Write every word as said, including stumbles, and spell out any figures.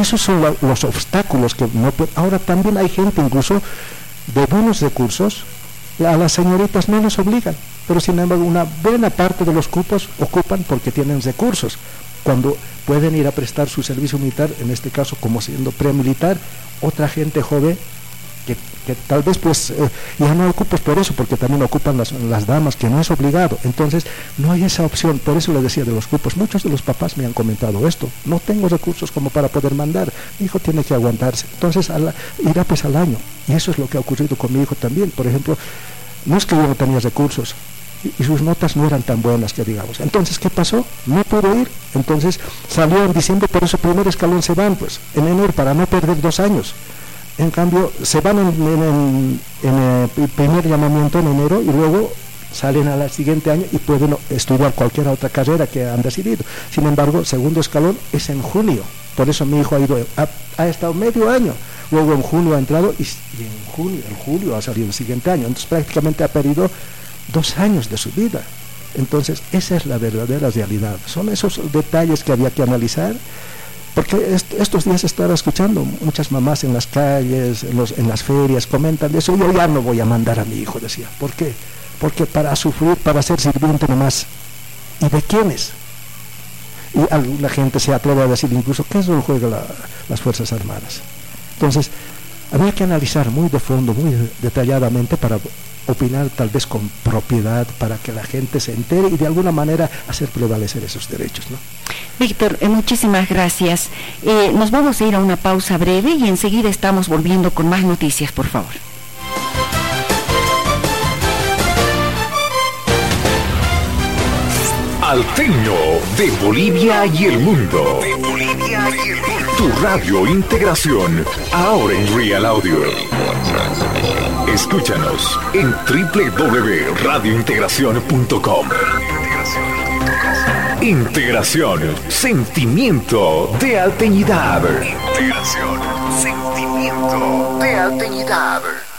esos son la, los obstáculos que no pueden. Ahora también hay gente incluso de buenos recursos, a las señoritas no les obligan, pero sin embargo una buena parte de los cupos ocupan porque tienen recursos, cuando pueden ir a prestar su servicio militar, en este caso como siendo premilitar, otra gente joven que, que tal vez pues eh, ya no ocupas por eso, porque también ocupan las, las damas, que no es obligado. Entonces no hay esa opción. Por eso le decía de los cupos, muchos de los papás me han comentado esto: no tengo recursos como para poder mandar, mi hijo tiene que aguantarse, entonces a la, irá pues al año. Y eso es lo que ha ocurrido con mi hijo también. Por ejemplo, no es que yo no tenía recursos y, y sus notas no eran tan buenas que digamos. Entonces, ¿qué pasó? No pudo ir. Entonces salió en diciembre, por eso primer escalón se van pues en enero, para no perder dos años. En cambio, se van en, en, en, en el primer llamamiento en enero y luego salen al siguiente año y pueden estudiar cualquier otra carrera que han decidido. Sin embargo, segundo escalón es en junio. Por eso mi hijo ha ido, ha, ha estado medio año. Luego en junio ha entrado y, y en junio, en julio ha salido el siguiente año. Entonces prácticamente ha perdido dos años de su vida. Entonces esa es la verdadera realidad. Son esos detalles que había que analizar. Porque est estos días estaba escuchando muchas mamás en las calles, en, los, en las ferias, comentan de eso. Yo ya no voy a mandar a mi hijo, decía. ¿Por qué? Porque para sufrir, para ser sirviente nomás. ¿Y de quiénes? Y la gente se atreve a decir incluso, ¿qué rol juega la, las Fuerzas Armadas? Entonces, había que analizar muy de fondo, muy detalladamente, para opinar tal vez con propiedad, para que la gente se entere y de alguna manera hacer prevalecer esos derechos, ¿no? Víctor, eh, muchísimas gracias. Eh, nos vamos a ir a una pausa breve y enseguida estamos volviendo con más noticias, por favor. Alteño de Bolivia y el mundo. De Bolivia y el mundo. Tu radio Integración, ahora en Real Audio. Escúchanos en doble u doble u doble u punto radio integración punto com. Integración, sentimiento de alteñidad. Integración, sentimiento de alteñidad.